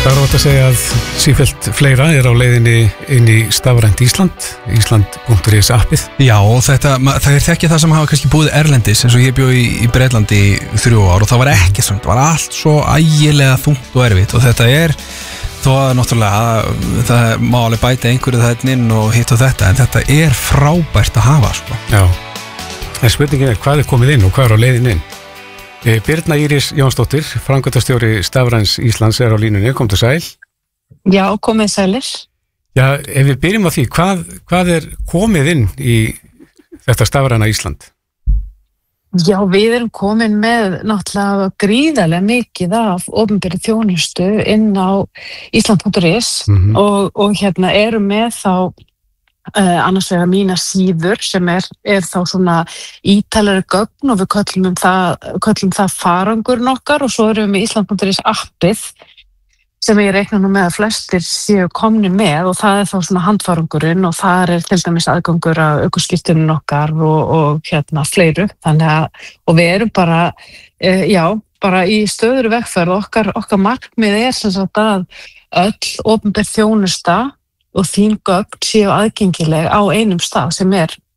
Það er ótt að segja að sífellt fleira á leiðinni inn í stafrænt Ísland, Ísland.is appið. Já, og það þekkja það sem hafa kannski búið erlendis, eins og ég bjó í Bretlandi í 3 ár og það var ekki svona, það var allt svo ægilega þungt og erfitt og þetta þó að náttúrulega það má alveg bæta einhverju þarna inn og hitt og þetta, en þetta frábært að hafa, sko. Já, en spurningin hvað komið inn og hvað á leiðin inn? Birna Íris Jónsdóttir, framkvæmdastjóri Stafræns Íslands á línunni, komdu sæl. Já, komið sælir. Já, ef við byrjum á því, hvað komið inn í þetta Stafræna Ísland? Já, við erum komin með náttúrulega gríðarlega mikið af opinberri þjónustu inn á Ísland.is og erum með þá annars vegar mína síður sem þá svona ítalari gögn og við köllum það farangurinn okkar og svo erum við Ísland.is appið sem ég reikna nú með að flestir séu komni með og það þá svona handfarangurinn og þar til dæmis aðgangur að ökuskírteinum okkar og fleiru og við erum bara í stöðugri vegferð okkar markmið sem sagt að öll opinber þjónusta og þín gögn séu aðgengileg á einum stað sem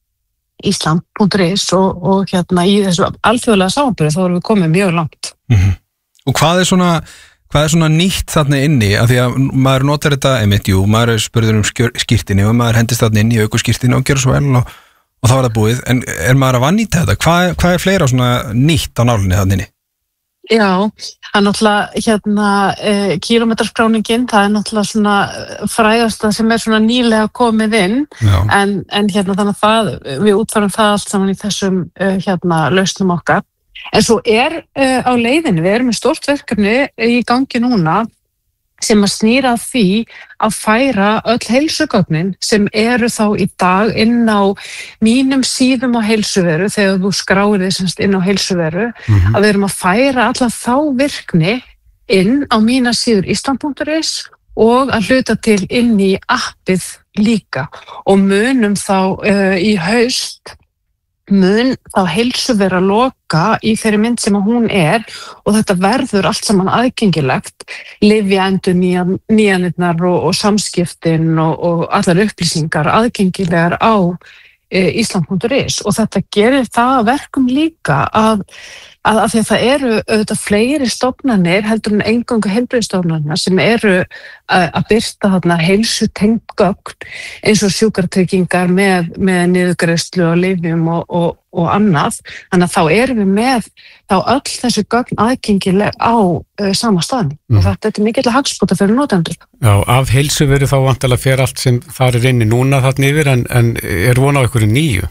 Ísland.is og í þessu alþjóðlega samanburði þá erum við komið mjög langt. Og hvað er svona nýtt þarna inni, af því að maður notar þetta maður spurður skírteini og maður hendist þarna inn í ökuskírteini og gerur svo vel og þá það búið, en maður að vannýta þetta? Hvað fleira svona nýtt á nálinni þarna inni? Já, það er náttúrulega kílómetraskráningin, það er náttúrulega svona frægasta sem svona nýlega komið inn, en þannig að við útfærum það allt saman í þessum lausnum okkar. En svo á leiðinni, við erum með stórt verkefni í gangi núna sem að snýra að því að færa öll heilsugögnin sem eru þá í dag inn á mínum síðum á heilsuveru þegar þú skráir þið inn á heilsuveru að við erum að færa alla þá virkni inn á mína síður Ísland.is og að hluta til inn í appið líka og munum þá í haust þá heilsuvera loka í þeirri mynd sem hún og þetta verður allt saman aðgengilegt, lyfjaendurnýjanirnar og samskiptin og allar upplýsingar aðgengilegar á Ísland.is og þetta gerir það að verkum líka að því að það eru auðvitað fleiri stofnanir heldur en eingöngu heilbrigðisstofnanir sem eru að birta þarna heilsutengd gögn eins og sjúkratryggingar með niðurgreiðslu og lyfjum og annað, þannig að þá erum við með þá öll þessi gögn aðgengileg á sama staðnum og þetta mikill hagsbóta fyrir notendur. Já, af heilsuveru þá vantarlega fer allt sem þar inni núna þarna yfir en von á einhverju nýju?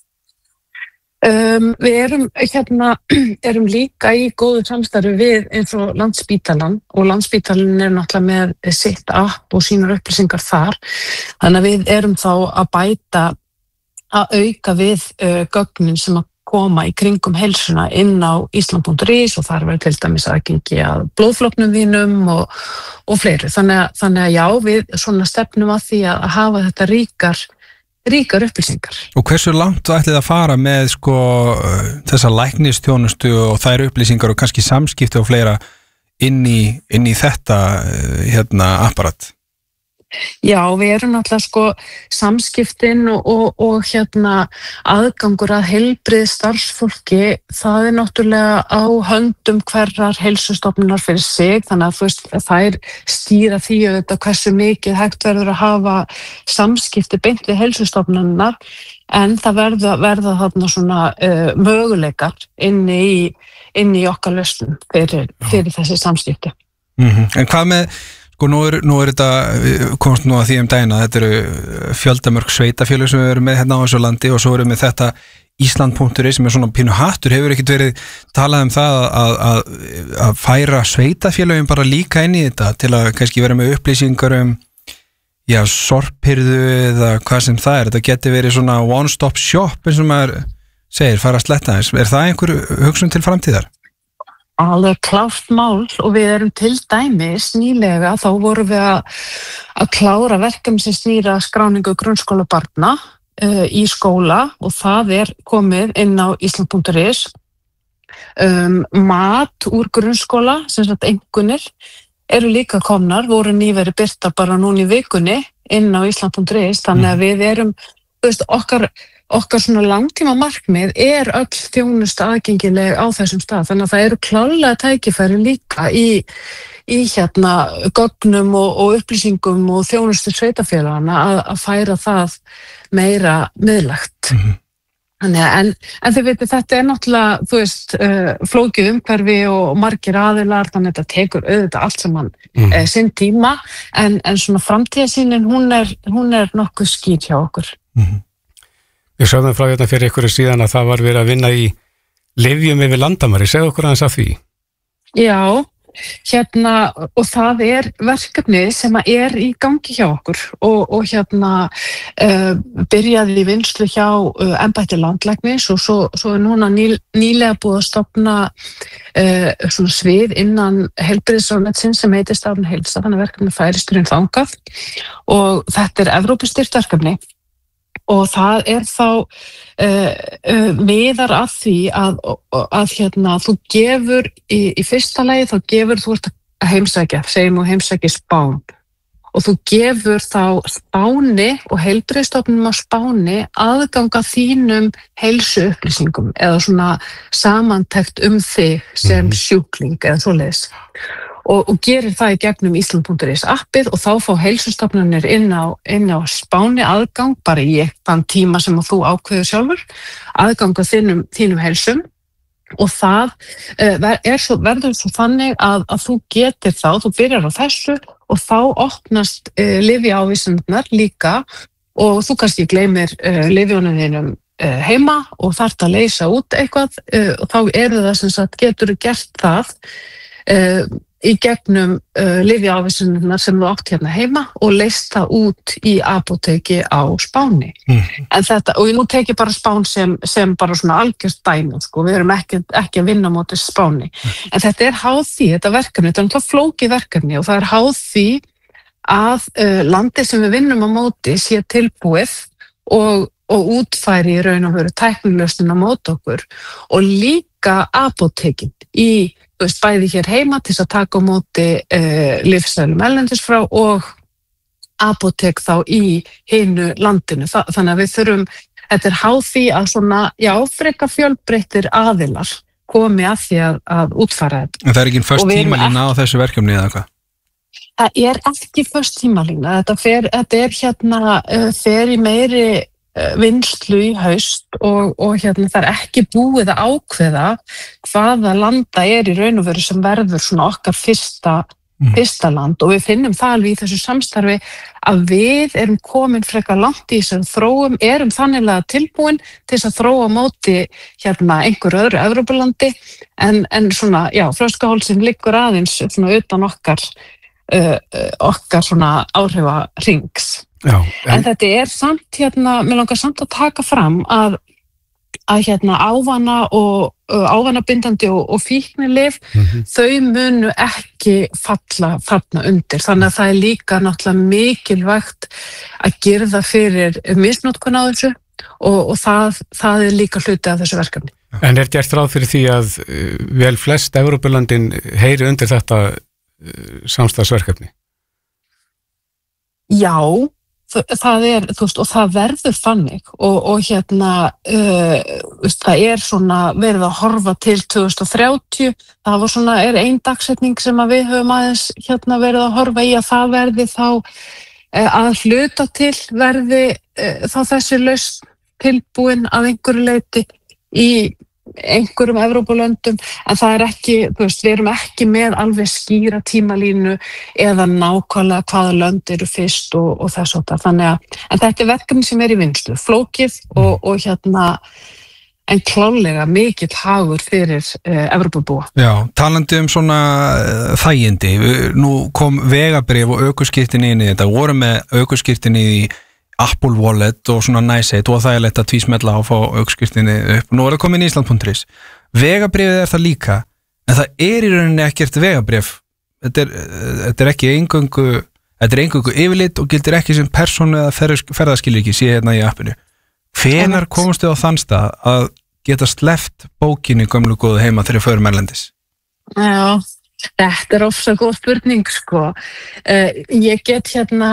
Við erum líka í góðu samstarfi við eins og Landspítalann og Landspítalinn náttúrulega með sitt app og sínar upplýsingar þar, þannig að við erum þá að bæta að auka við gögnin sem að koma í kringum heilsuna inn á Ísland.is og þar verður til dæmis aðgengi að blóðflokknum þínum og fleiri, þannig að já, við svona stefnum að því að hafa þetta ríkar upplýsingar. Og hversu langt ætlið að fara með þessa læknistjónustu og þær upplýsingar og kannski samskipti og fleira inn í þetta apparat? Já, við erum náttúrulega samskiptin og aðgangur að heilbrigði starfsfólki, það náttúrulega á höndum hverrar heilsustofnunar fyrir sig, þannig að þær stýra því auðvitað hversu mikið hægt verður að hafa samskipti beint við heilsustofnunnar, en það verða þarna svona möguleikar inn í okkar lausnum fyrir þessi samskipti. En hvað með nú þetta, komst nú að því daginn að þetta eru fjöldamörg sveitafélög sem við erum með hérna á þessu landi og svo erum við þetta Ísland.is sem svona pínu hattur, hefur ekkert verið talað það að færa sveitafélögin bara líka inn í þetta til að kannski vera með upplýsingar sorphirðu eða hvað sem það þetta geti verið svona one stop shop eins og maður segir, fara að sletta þess, það einhver hugsun til framtíðar? Alveg klárt mál og við erum til dæmis nýlega þá vorum við að klára verkefni sem snýra skráningu grunnskólabarna í skóla og það komið inn á Ísland.is mat úr grunnskóla, sem sagt einkunnir eru líka komnar, voru nýverið birtar bara núna í vikunni inn á Ísland.is, þannig að við erum, þú veist, okkar svona langtíma markmið öll þjónusta aðgengileg á þessum stað, þannig að það eru klárlega tækifæri líka í gögnum og upplýsingum og þjónustu sveitarfélagana að færa það meira miðlægt. En þið veitir, þetta náttúrulega, þú veist, flókið umhverfi og margir aðilar, þannig að þetta tekur auðvitað allt saman sinn tíma, en svona framtíðarsýnin, hún er nokkuð skýr hjá okkur. Við sögðum frá hérna fyrir ykkur síðan að það var verið að vinna í lyfjum yfir landamæri, segðu okkur aðeins af því. Já, og það verkefni sem í gangi hjá okkur og byrjaði í vinnslu hjá embætti landlæknis og svo núna nýlega búið að stofna svona svið innan heilbrigðisráðuneytisins sem heitir Stafræn heilsa, þannig að verkefni færisturinn þangað og þetta Evrópustyrkt verkefni. Og það þá miðar að því að þú gefur í fyrsta lagi, þá gefur þú ert að heimsækja, segjum og heimsækja Spán og þú gefur þá Spáni og heilbrigðisstofnunum á Spáni aðgang að þínum heilsuupplýsingum eða svona samantekt þig sem sjúkling eða svoleiðis. Og gerir það í gegnum Ísland.is appið og þá fá heilsustofnanir inn á Spáni aðgang bara í þann tíma sem þú ákveður sjálfur, aðgang að þínum heilsum og það verður svo þannig að þú getur þú byrjar á þessu og þá opnast lyfjaávísanirnar líka og þú kannski gleymir lyfjunum þínum heima og þarft að leysa út eitthvað og þá það sem sagt getur gert það í gegnum lyfjaávísanirnar sem þú átt hérna heima og leyst það út í apóteki á Spáni. En þetta, og nú tek ég bara Spán sem bara svona algjört dæmi, sko, við erum ekki að vinna á móti Spáni. En þetta háð því, þetta verkefni, þetta náttúrulega flókið verkefni og það háð því að landið sem við vinnum á móti sé tilbúið og útfæri í raun og veru tæknilausnin á móti okkur og líka apótekin bæði hér heima til að taka á móti lyfseðlum erlendis frá og apótek þá í hinu landinu. Þannig að við þurfum, þetta háð því að svona, frekar fjölbreyttir aðilar komi að því að útfæra þetta. En það ekki föst tímalína á þessu verkefni eða hvað? Það ekki föst tímalína, þetta fer í meiri vinnslu í haust og það ekki búið að ákveða hvaða landa í raun og veru sem verður svona okkar fyrsta land og við finnum það alveg í þessu samstarfi að við erum komin frekar langt í þessum þróum, erum þannig tilbúin til þess að þróa móti einhverju öðru Evrópulandi en svona, flöskuhálsinn liggur aðeins svona utan okkar svona áhrifarings. En þetta samt mér langar samt að taka fram að ávana og ávanabindandi og fíknilyf þau munu ekki falla þarna undir, þannig að það líka náttúrulega mikilvægt að girða fyrir misnotkun á þessu og það líka hluti af þessu verkefni. En gert ráð fyrir því að vel flest Evrópulöndin heyri undir þetta samstarfsverkefni? Já, það þú veist, og það verður þannig og það svona verið að horfa til 2030, það var svona ein dagsetning sem að við höfum aðeins verið að horfa í að það verði þá að hluta til verði þá þessi lausn tilbúin að einhverju leyti í einhverjum Evrópulöndum, en það ekki, þú veist, við erum ekki með alveg skýra tímalínu eða nákvæmlega hvaða lönd eru fyrst og þess og það, þannig að en þetta verkefni sem í vinnslu, flókið og en klárlega mikill hagur fyrir Evrópubúa. Já, talandi svona þægindi, nú kom vegabréf og ökuskírteini inn í þetta, voru með ökuskírteini í Apple Wallet og svona næseit og það lett að tvísmella og fá ökuskírteini upp. Nú það komin í Ísland.is. Vegabréfið það líka, en það í rauninni ekkert vegabréf. Þetta ekki eingöngu yfirlit og gildir ekki sem persónu eða ferðaskilríki sé hérna í appinu. Hvenær komstu á þann stað að geta sleppt bókinni gömlu góðu heima þegar förum erlendis? Já, Þetta ofsa góð spurning, sko. Ég get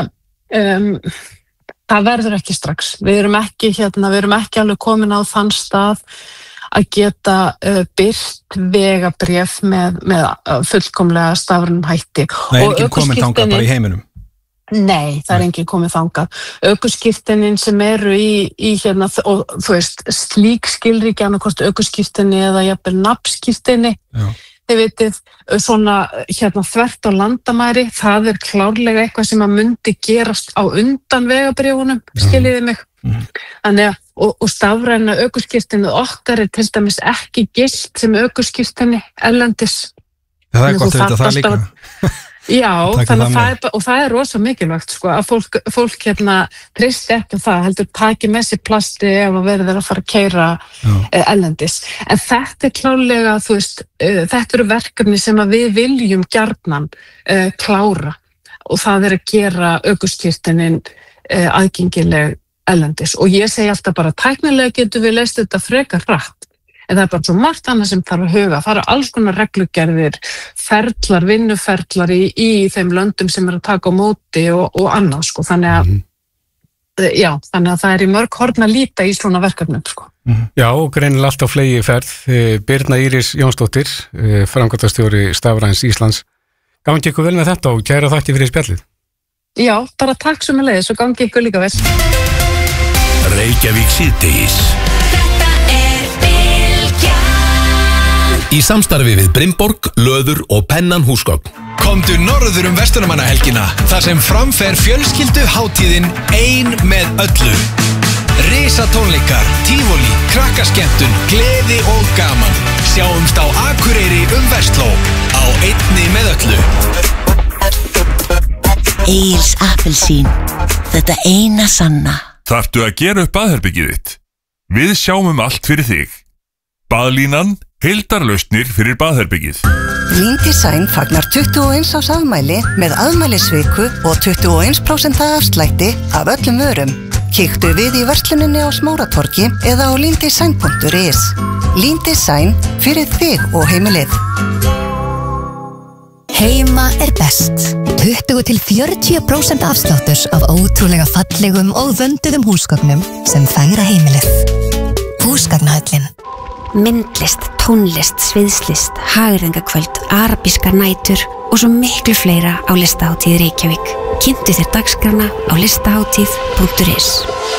það verður ekki strax. Við erum ekki alveg komin á þann stað að geta birt vegabréf með fullkomlega stafrænum hætti. Það enginn komin þangað bara í heiminum? Nei, það enginn komið þangað. Ökuskírteinin sem eru í og þú veist, slík skilríki annarkvort ökuskírteini eða jafnvel nafnskírteini. Þið vitið, svona þvert á landamæri, það klárlega eitthvað sem að myndi gerast á undan vegabréfunum, skiljiði mig. Þannig að, og stafræna ökuskírteinið okkar til dæmis ekki gilt sem ökuskírteini erlendis. Það gott að vita það líka. Já, það rosa mikilvægt, sko, að fólk treysti ekki það, heldur taki með sér plasti ef að verður að fara að keyra erlendis. En þetta klárlega, þú veist, þetta eru verkefni sem að við viljum gjarnan klára og það að gera ökuskírteinin aðgengileg erlendis. Og ég segi alltaf bara, tæknilega getum við leyst þetta frekar hratt. En það bara svo margt annað sem þarf að huga. Það alls konar reglugerðir, ferlar, vinnuferlar í þeim löndum sem að taka á móti og annað, sko. Þannig að það í mörg horn að líta í svona verkefnum, sko. Já, og greinilega allt á flegi ferð. Birna Íris Jónsdóttir, framkvæmdastjóri Stafræns Íslands. Gangi ykkur vel með þetta og kæra þakki fyrir spjallið. Já, bara takk sömuleiðis og gangi ykkur líka vel. Reykjavík síðdegis. Í samstarfi við Brimborg, Löður og Pennan húsgögn. Komdu norður verslunarmannahelgina, þar sem framfer fjölskyldu hátíðin ein með öllu. Risatónleikar, tífóli, krakkaskemmtun, gleði og gaman. Sjáumst á Akureyri Versló, á einni með öllu. Egils appelsín, þetta eina sanna. Þarftu að gera upp baðherbergið þitt? Við sjáum allt fyrir þig. Baðlínan, heildarlausnir fyrir baðherbergið. Lín-Design fagnar 21 árs afmæli með afmælisviku og 21% afslætti af öllum vörum. Kíktu við í versluninni á Smáratorgi eða á lindesign.is. Lín-Design fyrir þig og heimilið. Heima best. 20-40% afsláttur af ótrúlega fallegum og vönduðum húsgögnum sem fegra heimilið. Húsgagnahöllin. Myndlist, tónlist, sviðslist, hagræðingakvöld, arabískar nætur og svo miklu fleira á Listahátíð Reykjavík. Kynntu þér dagskrána á listahátíð.is.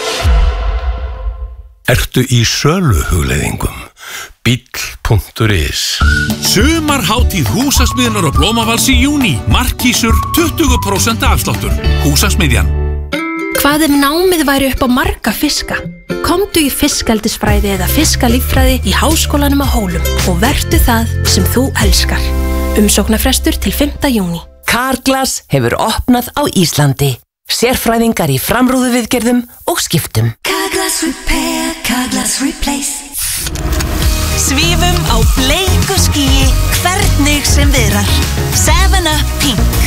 Ertu í söluhugleiðingum? Bíll.is. Sumarhátíð Húsasmiðjunar og Blómavals í júní. Markísur 20% afsláttur. Húsasmiðjan. Hvað ef námið væri upp á marga fiska? Komdu í fiskeldisfræði eða fiskalíffræði í Háskólanum á Hólum og vertu það sem þú elskar. Umsóknarfrestur til 5. júní. Carglass hefur opnað á Íslandi. Sérfræðingar í framrúðuviðgerðum og skiptum. Carglass Repair, Carglass Replace. Svífum á bleiku skýi hvernig sem viðrar. 7up Pink.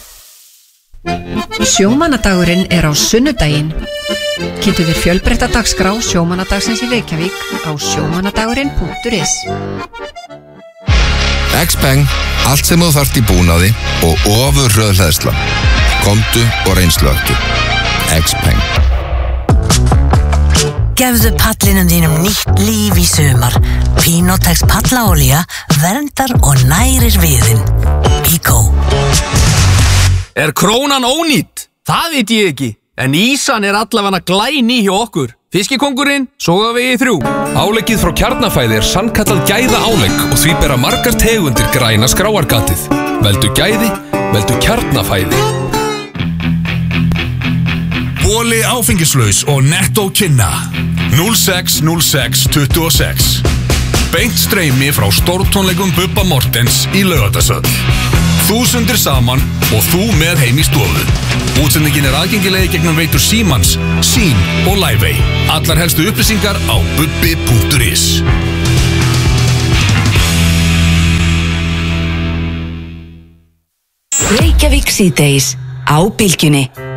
Sjómannadagurinn á sunnudaginn. Kynntu þér fjölbreytta dagskrá sjómannadagsins í Reykjavík á sjómannadagurinn.is. Xpeng, allt sem þú þarft í búnaði og ofurhröðhleðsla. Komdu og reynsluaktu. Xpeng. Gefðu pallinum þínum nýtt líf í sumar. Pinotex pallaolía verndar og nærir viðinn. Bíkó. Krónan ónýtt? Það veit ég ekki. En ísan allavega glæný hjá okkur. Fiskikóngurinn, Sogavegi 3. Áleggið frá Kjarnafæði sannkallað gæða álegg og því bera margar tegundir græna skráargatið. Veldu gæði, veldu Kjarnafæði. Boli áfengislaus og Netto kynna 060626. Beint streymi frá stórtónleikum Bubba Mortens í Laugardalshöll. 1000 saman og þú með heim í stofu. Útsendingin aðgengileg gegnum veitur Símans, Sín og Liveway. Allar helstu upplýsingar á bubbi.is. Reykjavík síðdegis á Bylgjunni.